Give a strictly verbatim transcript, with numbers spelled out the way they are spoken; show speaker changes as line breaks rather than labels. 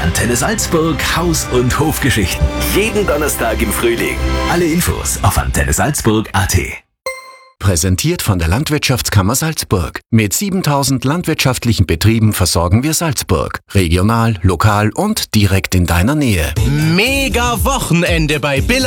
Antenne Salzburg Haus- und Hofgeschichten. Jeden Donnerstag im Frühling. Alle Infos auf antenne salzburg punkt a t.
Präsentiert von der Landwirtschaftskammer Salzburg. Mit siebentausend landwirtschaftlichen Betrieben versorgen wir Salzburg. Regional, lokal und direkt in deiner Nähe.
Mega Wochenende bei Billa